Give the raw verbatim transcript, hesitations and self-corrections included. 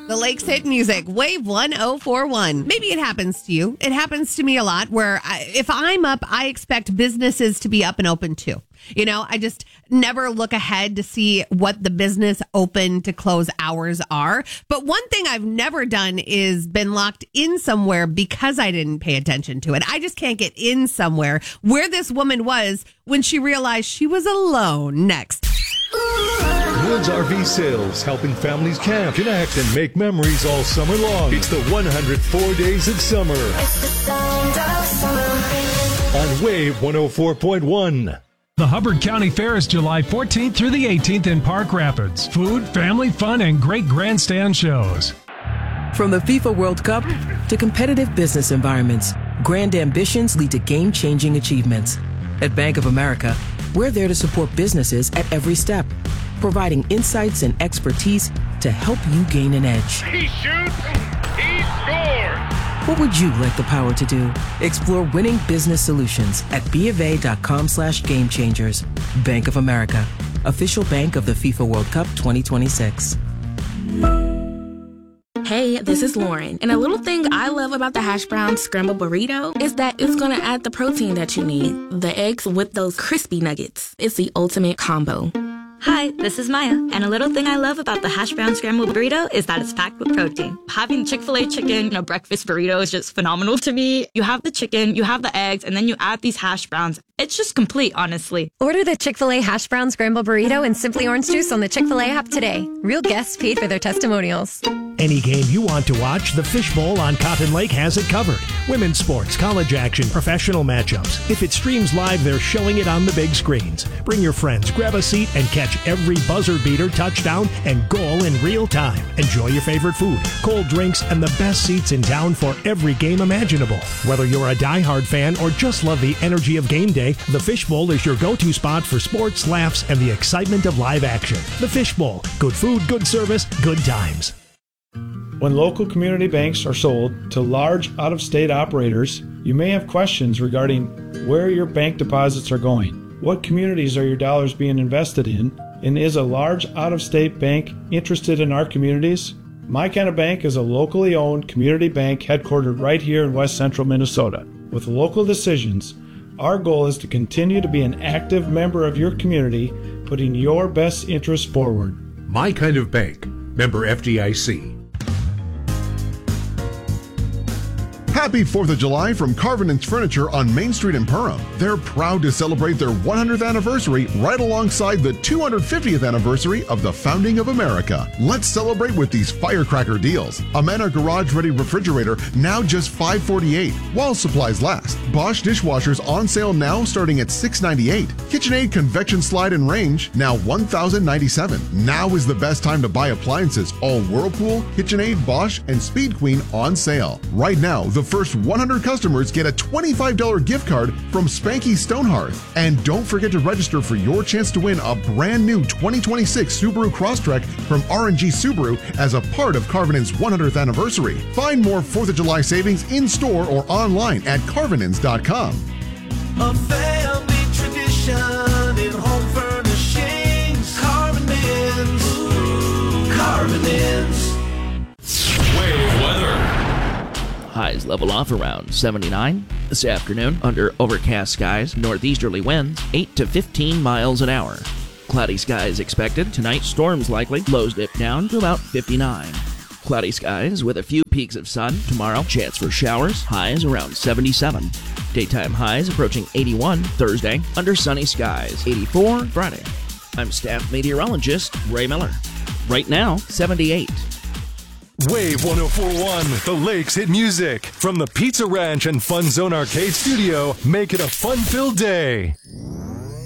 The Lakes Hit Music, Wave one oh four point one. Maybe it happens to you. It happens to me a lot where I, if I'm up, I expect businesses to be up and open too. You know, I just never look ahead to see what the business open to close hours are. But one thing I've never done is been locked in somewhere because I didn't pay attention to it. I just can't get in somewhere where this woman was when she realized she was alone. Next. Woods R V Sales, helping families camp, connect, and make memories all summer long. It's the one hundred four days of summer. It's the sound of summer. On Wave one oh four point one. The Hubbard County Fair is July fourteenth through the eighteenth in Park Rapids. Food, family fun, and great grandstand shows. From the FIFA World Cup to competitive business environments, grand ambitions lead to game-changing achievements. At Bank of America, we're there to support businesses at every step, providing insights and expertise to help you gain an edge. He shoots, he scores! What would you like the power to do? Explore winning business solutions at BofA.com slash game changers. Bank of America, official bank of the FIFA World Cup twenty twenty-six. Hey, this is Lauren, and a little thing I love about the hash brown scrambled burrito is that it's going to add the protein that you need. The eggs with those crispy nuggets. It's the ultimate combo. Hi, this is Maya, and a little thing I love about the hash brown scrambled burrito is that it's packed with protein. Having Chick-fil-A chicken in a breakfast burrito is just phenomenal to me. You have the chicken, you have the eggs, and then you add these hash browns. It's just complete, honestly. Order the Chick-fil-A hash brown scrambled burrito and Simply Orange Juice on the Chick-fil-A app today. Real guests paid for their testimonials. Any game you want to watch, the Fishbowl on Cotton Lake has it covered. Women's sports, college action, professional matchups. If it streams live, they're showing it on the big screens. Bring your friends, grab a seat, and catch every buzzer beater, touchdown, and goal in real time. Enjoy your favorite food, cold drinks, and the best seats in town for every game imaginable. Whether you're a diehard fan or just love the energy of game day, the Fishbowl is your go-to spot for sports, laughs, and the excitement of live action. The Fishbowl. Good food, good service, good times. When local community banks are sold to large out-of-state operators, you may have questions regarding where your bank deposits are going. What communities are your dollars being invested in? And is a large out-of-state bank interested in our communities? My Kind of Bank is a locally owned community bank headquartered right here in West Central Minnesota. With local decisions, our goal is to continue to be an active member of your community, putting your best interests forward. My Kind of Bank, member F D I C. Happy fourth of July from Carvinen's Furniture on Main Street in Perham. They're proud to celebrate their one hundredth anniversary right alongside the two hundred fiftieth anniversary of the founding of America. Let's celebrate with these firecracker deals. Amana Garage Ready Refrigerator now just five forty-eight while supplies last. Bosch dishwashers on sale now starting at six ninety-eight. KitchenAid Convection Slide and Range now one thousand ninety-seven. Now is the best time to buy appliances. All Whirlpool, KitchenAid, Bosch, and Speed Queen on sale. Right now, the first one hundred customers get a twenty-five dollars gift card from Spanky Stonehearth. And don't forget to register for your chance to win a brand new twenty twenty-six Subaru Crosstrek from R and G Subaru as a part of Carvinen's one hundredth anniversary. Find more fourth of July savings in store or online at carvinens dot com. A family tradition in home furnishings. Carvinens. Carvinens. Wave weather. Highs level off around seventy-nine. This afternoon, under overcast skies, northeasterly winds eight to fifteen miles an hour. Cloudy skies expected. Tonight, storms likely. Lows dip down to about fifty-nine. Cloudy skies with a few peaks of sun. Tomorrow, chance for showers. Highs around seventy-seven. Daytime highs approaching eighty-one Thursday. Under sunny skies. eighty-four Friday. I'm staff meteorologist Ray Miller. Right now, seventy-eight. Wave one oh four point one, the Lakes Hit Music. From the Pizza Ranch and Fun Zone Arcade Studio, make it a fun-filled day.